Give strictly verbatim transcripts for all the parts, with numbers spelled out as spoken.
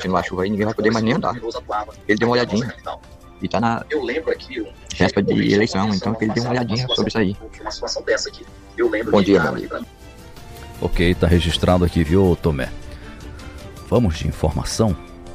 continuar a chuva aí, ninguém vai poder mais nem andar. Ele deu uma olhadinha. E tá na véspera de eleição, então que ele deu uma olhadinha sobre isso aí. Bom dia, meu amigo. Ok, tá registrado aqui, viu, Tomé? Vamos de informação?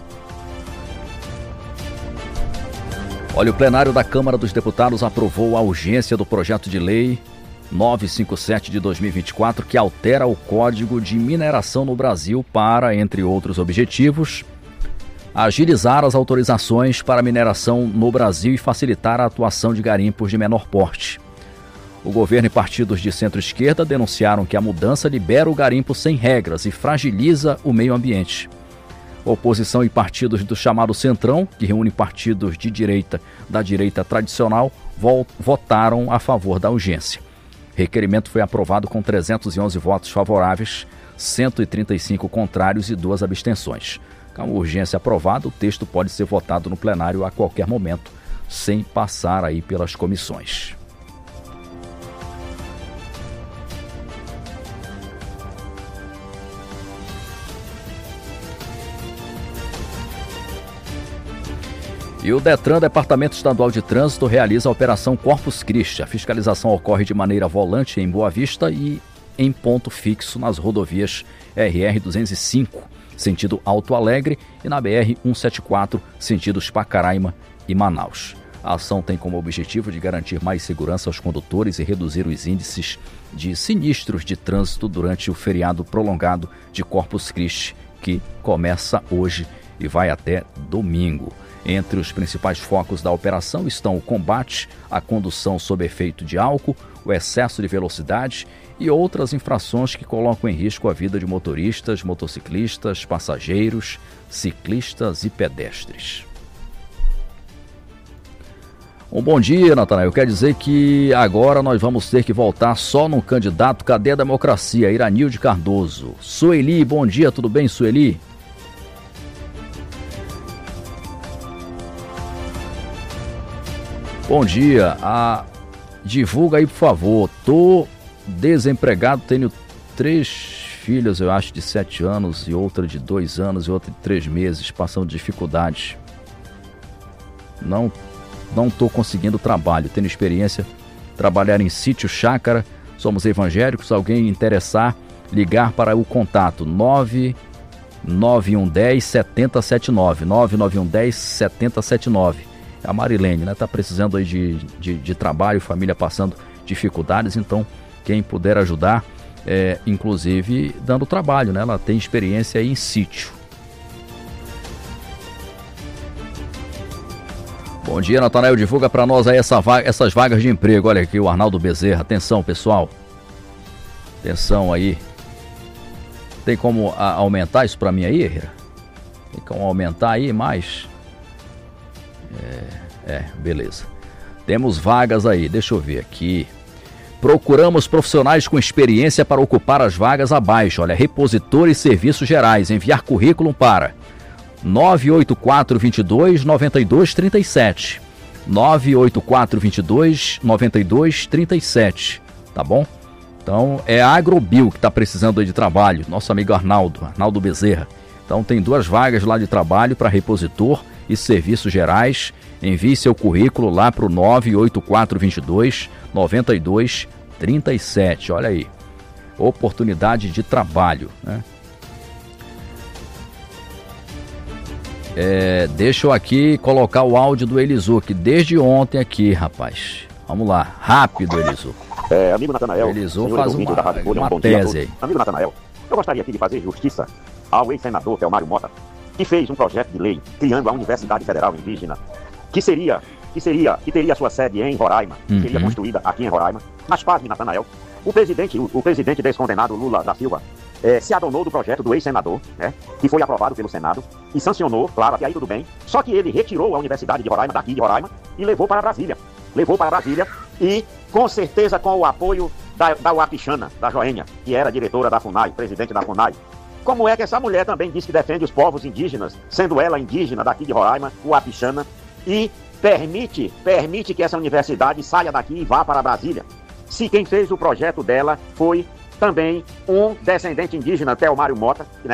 Olha, o plenário da Câmara dos Deputados aprovou a urgência do projeto de lei novecentos e cinquenta e sete de dois mil e vinte e quatro, que altera o Código de Mineração no Brasil para, entre outros objetivos, agilizar as autorizações para mineração no Brasil e facilitar a atuação de garimpos de menor porte. O governo e partidos de centro-esquerda denunciaram que a mudança libera o garimpo sem regras e fragiliza o meio ambiente. Oposição e partidos do chamado Centrão, que reúne partidos de direita da direita tradicional, votaram a favor da urgência. O requerimento foi aprovado com trezentos e onze votos favoráveis, cento e trinta e cinco contrários e duas abstenções. Com a urgência aprovada, o texto pode ser votado no plenário a qualquer momento, sem passar aí pelas comissões. E o Detran, Departamento Estadual de Trânsito, realiza a Operação Corpus Christi. A fiscalização ocorre de maneira volante em Boa Vista e em ponto fixo nas rodovias R R duzentos e cinco, sentido Alto Alegre, e na B R cento e setenta e quatro, sentidos Pacaraima e Manaus. A ação tem como objetivo de garantir mais segurança aos condutores e reduzir os índices de sinistros de trânsito durante o feriado prolongado de Corpus Christi, que começa hoje e vai até domingo. Entre os principais focos da operação estão o combate à condução sob efeito de álcool, o excesso de velocidade e outras infrações que colocam em risco a vida de motoristas, motociclistas, passageiros, ciclistas e pedestres. Um bom dia, Natanael. Quer dizer que agora nós vamos ter que voltar só num candidato. Cadê a democracia? Iranilde Cardoso. Sueli, bom dia, tudo bem, Sueli? Bom dia, ah, divulga aí por favor. Tô desempregado, tenho três filhas, eu acho, de sete anos e outra de dois anos e outra de três meses, passando dificuldades. Não, não tô conseguindo trabalho, tenho experiência, trabalhar em sítio, chácara, somos evangélicos, alguém interessar, ligar para o contato nove nove um um zero sete zero sete nove, nove nove um um zero sete zero sete nove. A Marilene, né, tá precisando aí de, de, de trabalho, família passando dificuldades, então quem puder ajudar, é, inclusive dando trabalho, né, ela tem experiência aí em sítio. Bom dia, Natanael, divulga para nós aí essa vaga, essas vagas de emprego. Olha aqui o Arnaldo Bezerra, atenção pessoal, atenção aí. Tem como a, aumentar isso para mim aí, Herrera? Tem como aumentar aí mais? É, é, beleza. Temos vagas aí, deixa eu ver aqui. Procuramos profissionais com experiência para ocupar as vagas abaixo. Olha, repositor e serviços gerais. Enviar currículo para nove oito quatro, dois dois, nove dois três sete. nove oito quatro, dois dois, nove dois três sete. Tá bom? Então, é a Agrobio que está precisando aí de trabalho. Nosso amigo Arnaldo, Arnaldo Bezerra. Então, tem duas vagas lá de trabalho para repositor e serviços gerais. Envie seu currículo lá para o nove oito quatro, dois dois, nove dois três sete. Olha aí, oportunidade de trabalho, né? É, deixa eu aqui colocar o áudio do Elisu, que desde ontem aqui, rapaz. Vamos lá, rápido, Elisu. É, amigo Natanael, Elisu faz uma, uma um tese aí. Amigo Natanael, eu gostaria aqui de fazer justiça ao ex-senador Telmário Mota, que fez um projeto de lei criando a Universidade Federal Indígena, que seria, que seria, que teria sua sede em Roraima, que Uhum. seria construída aqui em Roraima. Mas pasme, Natanael, o presidente, o, o presidente descondenado Lula da Silva é, se adonou do projeto do ex-senador, né, que foi aprovado pelo Senado e sancionou, claro, até aí tudo bem. Só que ele retirou a Universidade de Roraima, daqui de Roraima, e levou para Brasília. Levou para Brasília e, com certeza, com o apoio da, da Uapixana, da Joênia, que era diretora da FUNAI, presidente da FUNAI. Como é que essa mulher também diz que defende os povos indígenas, sendo ela indígena daqui de Roraima, Uapixana, e permite, permite que essa universidade saia daqui e vá para Brasília? Se quem fez o projeto dela foi também um descendente indígena, Telmário Mota, né?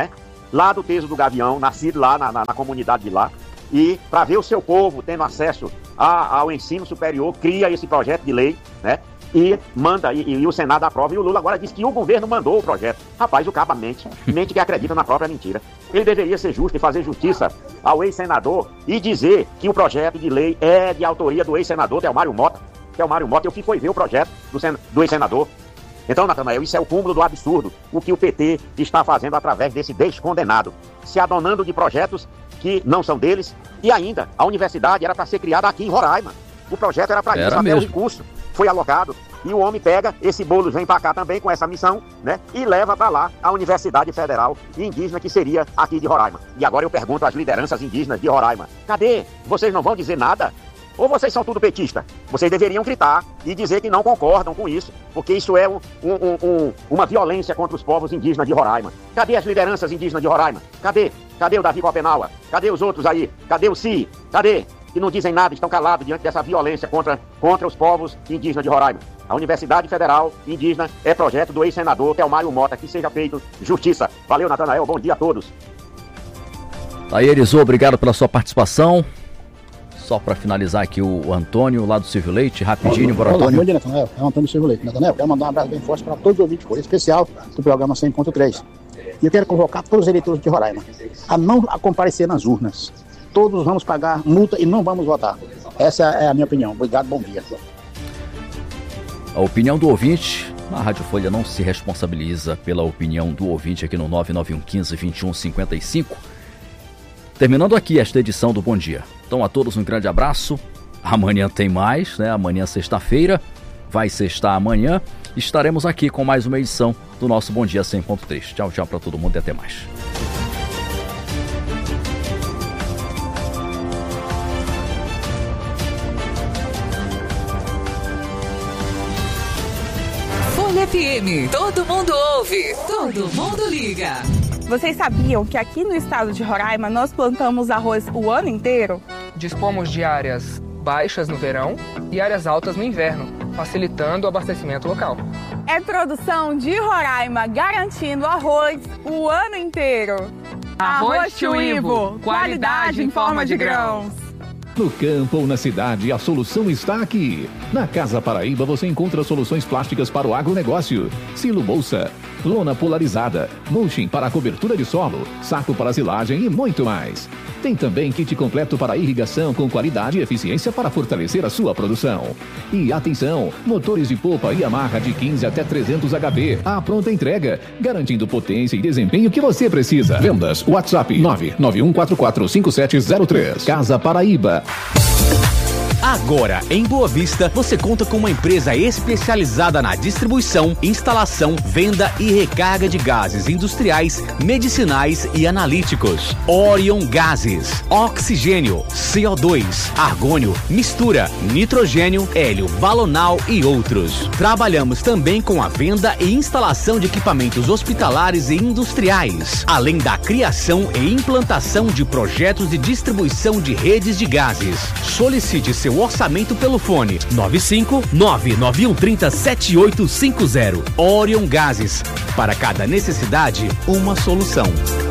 lá do Teso do Gavião, nascido lá na, na, na comunidade de lá, e para ver o seu povo tendo acesso a, ao ensino superior, cria esse projeto de lei, né? E manda, e, e o Senado aprova, e o Lula agora diz que o governo mandou o projeto. Rapaz, o caba mente, mente que acredita na própria mentira. Ele deveria ser justo e fazer justiça ao ex-senador e dizer que o projeto de lei é de autoria do ex-senador Delmário Mota. Delmário Mota, eu fui foi ver o projeto do, sen- do ex-senador. Então, Natanael, isso é o cúmulo do absurdo, o que o P T está fazendo através desse descondenado, se adonando de projetos que não são deles, e ainda, a universidade era para ser criada aqui em Roraima. O projeto era para isso, até o recurso foi alocado, e o homem pega esse bolo, vem para cá também com essa missão, né, e leva para lá a Universidade Federal Indígena, que seria aqui de Roraima. E agora eu pergunto às lideranças indígenas de Roraima, cadê? Vocês não vão dizer nada? Ou vocês são tudo petista? Vocês deveriam gritar e dizer que não concordam com isso, porque isso é um, um, um, uma violência contra os povos indígenas de Roraima. Cadê as lideranças indígenas de Roraima? Cadê? Cadê o Davi Copenaua? Cadê os outros aí? Cadê o C I? Cadê? Que não dizem nada, estão calados diante dessa violência contra, contra os povos indígenas de Roraima. A Universidade Federal Indígena é projeto do ex-senador Delmário Mota, que seja feito justiça. Valeu, Natanael, bom dia a todos. Aí, Elisô, obrigado pela sua participação. Só para finalizar aqui o Antônio, lá do Silvio Leite, rapidinho, bora, Antônio. Bom dia, Natanael. É o Antônio Silvio Leite. Natanael, quero mandar um abraço bem forte para todos os ouvintes, por especial do programa cem ponto três. E eu quero convocar todos os eleitores de Roraima a não a comparecer nas urnas. Todos vamos pagar multa e não vamos votar. Essa é a minha opinião. Obrigado, bom dia. A opinião do ouvinte, a Rádio Folha não se responsabiliza pela opinião do ouvinte aqui no nove nove um um cinco, dois um cinco cinco. Terminando aqui esta edição do Bom Dia. Então a todos um grande abraço. Amanhã tem mais, né? Amanhã sexta-feira, vai sextar amanhã. Estaremos aqui com mais uma edição do nosso Bom Dia cem ponto três. Tchau, tchau para todo mundo e até mais. Folha F M, todo mundo ouve, todo mundo liga. Vocês sabiam que aqui no estado de Roraima nós plantamos arroz o ano inteiro? Dispomos de áreas baixas no verão e áreas altas no inverno, facilitando o abastecimento local. É produção de Roraima garantindo arroz o ano inteiro. Arroz Tio Ivo, qualidade em forma de grãos. No campo ou na cidade, a solução está aqui. Na Casa Paraíba você encontra soluções plásticas para o agronegócio. Silo bolsa, lona polarizada, mulching para a cobertura de solo, saco para silagem e muito mais. Tem também kit completo para irrigação com qualidade e eficiência para fortalecer a sua produção. E atenção, motores de polpa e amarra de quinze até trezentos H P. A pronta entrega, garantindo potência e desempenho que você precisa. Vendas, WhatsApp nove nove um quatro quatro cinco sete zero três. Casa Paraíba. Agora, em Boa Vista, você conta com uma empresa especializada na distribuição, instalação, venda e recarga de gases industriais, medicinais e analíticos. Orion Gases, oxigênio, C O dois, argônio, mistura, nitrogênio, hélio, balonal e outros. Trabalhamos também com a venda e instalação de equipamentos hospitalares e industriais, além da criação e implantação de projetos de distribuição de redes de gases. Solicite seu orçamento pelo fone nove cinco nove nove um três zero sete oito cinco zero. Orion Gases. Para cada necessidade, uma solução.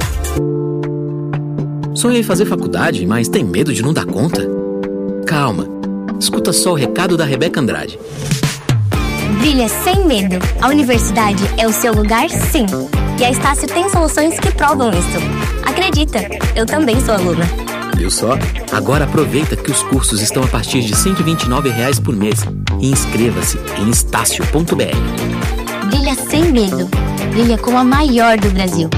Sonhei fazer faculdade, mas tem medo de não dar conta? Calma. Escuta só o recado da Rebeca Andrade. Brilha sem medo. A universidade é o seu lugar, sim. E a Estácio tem soluções que provam isso. Acredita, eu também sou aluna. Viu só? Agora aproveita que os cursos estão a partir de cento e vinte e nove reais por mês e inscreva-se em estácio ponto b r. Brilha sem medo. Brilha com a maior do Brasil.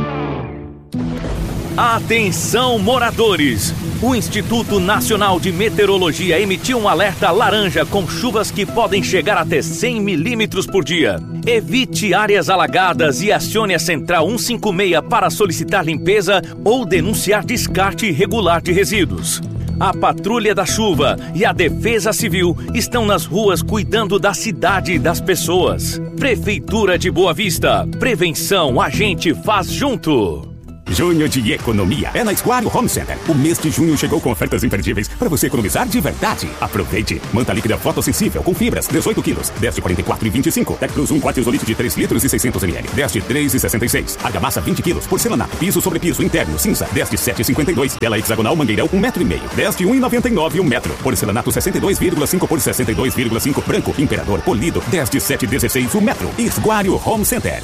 Atenção, moradores! O Instituto Nacional de Meteorologia emitiu um alerta laranja com chuvas que podem chegar até cem milímetros por dia. Evite áreas alagadas e acione a Central cento e cinquenta e seis para solicitar limpeza ou denunciar descarte irregular de resíduos. A Patrulha da Chuva e a Defesa Civil estão nas ruas cuidando da cidade e das pessoas. Prefeitura de Boa Vista. Prevenção a gente faz junto. Junho de economia é na Esquadro Home Center. O mês de junho chegou com ofertas imperdíveis para você economizar de verdade. Aproveite. Manta líquida fotossensível com fibras, dezoito quilos, dez de quarenta e quatro e vinte e cinco. Tec Plus um quarto isolite de três litros e seiscentos mililitros, dez de três e sessenta e seis. Argamassa vinte quilos, porcelanato, piso sobre piso interno, cinza, dez de sete e cinquenta e dois. Tela hexagonal Mangueirão um metro e meio, dez de um e noventa e nove um metro. Porcelanato sessenta e dois vírgula cinco por sessenta e dois vírgula cinco branco. Imperador polido, dez de sete e dezesseis um metro. Esquadro Home Center.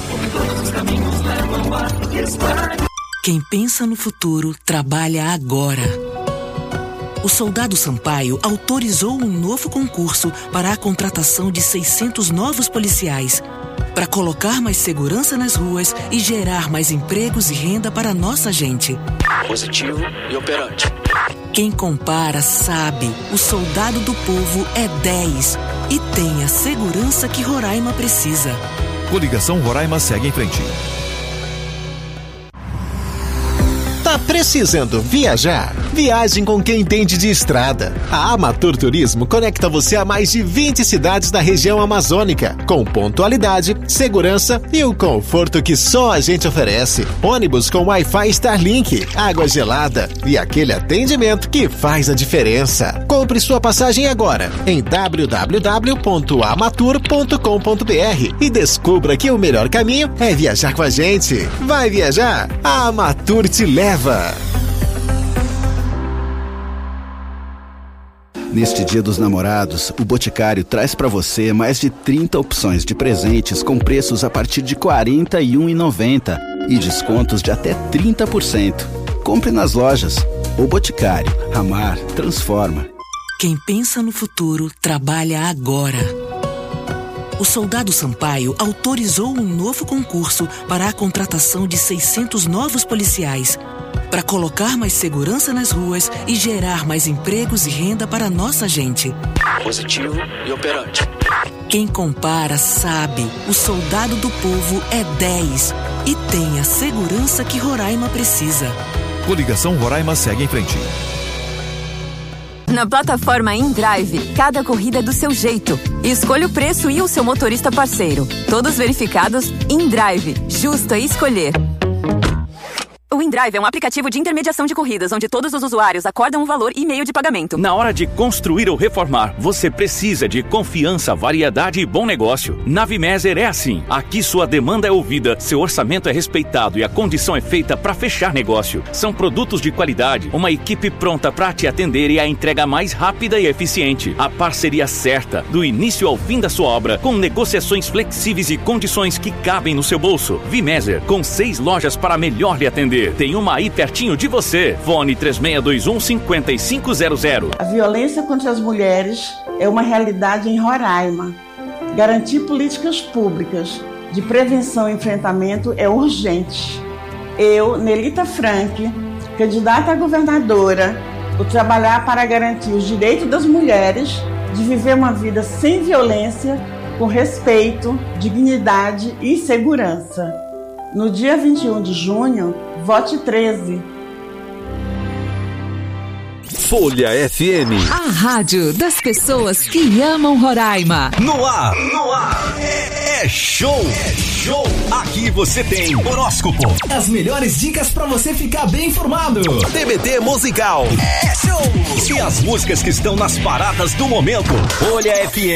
Quem pensa no futuro, trabalha agora. O Soldado Sampaio autorizou um novo concurso para a contratação de seiscentos novos policiais, para colocar mais segurança nas ruas e gerar mais empregos e renda para a nossa gente. Positivo e operante. Quem compara sabe, o Soldado do Povo é dez e tem a segurança que Roraima precisa. Coligação Roraima segue em frente. Tá precisando viajar? Viagem com quem entende de estrada. A Amatur Turismo conecta você a mais de vinte cidades da região amazônica, com pontualidade, segurança e o conforto que só a gente oferece. Ônibus com Wi-Fi Starlink, água gelada e aquele atendimento que faz a diferença. Compre sua passagem agora em w w w ponto amatur ponto com ponto b r e descubra que o melhor caminho é viajar com a gente. Vai viajar? A Amatur te leva. Neste Dia dos Namorados, o Boticário traz para você mais de trinta opções de presentes com preços a partir de quarenta e um reais e noventa centavos e descontos de até trinta por cento. Compre nas lojas. O Boticário. Amar transforma. Quem pensa no futuro, trabalha agora. O Soldado Sampaio autorizou um novo concurso para a contratação de seiscentos novos policiais, para colocar mais segurança nas ruas e gerar mais empregos e renda para a nossa gente. Positivo e operante. Quem compara sabe, o Soldado do Povo é dez e tem a segurança que Roraima precisa. Coligação Roraima segue em frente. Na plataforma InDrive, cada corrida é do seu jeito. Escolha o preço e o seu motorista parceiro. Todos verificados, InDrive. Justo é escolher. O InDrive é um aplicativo de intermediação de corridas, onde todos os usuários acordam um valor e meio de pagamento. Na hora de construir ou reformar, você precisa de confiança, variedade e bom negócio. Na Vimeser é assim. Aqui sua demanda é ouvida, seu orçamento é respeitado e a condição é feita para fechar negócio. São produtos de qualidade, uma equipe pronta para te atender e a entrega mais rápida e eficiente. A parceria certa, do início ao fim da sua obra, com negociações flexíveis e condições que cabem no seu bolso. Vimeser, com seis lojas para melhor lhe atender. Tem uma aí pertinho de você. Fone três seis dois um, cinco cinco zero zero. A violência contra as mulheres é uma realidade em Roraima. Garantir políticas públicas de prevenção e enfrentamento é urgente. Eu, Nelita Frank, candidata a governadora, vou trabalhar para garantir os direitos das mulheres de viver uma vida sem violência, com respeito, dignidade e segurança. No dia vinte e um de junho, vote treze. Folha F M. A rádio das pessoas que amam Roraima. No ar, no ar. É, é show, é show. Aqui você tem horóscopo. As melhores dicas pra você ficar bem informado. T B T musical. É show. E as músicas que estão nas paradas do momento. Folha F M.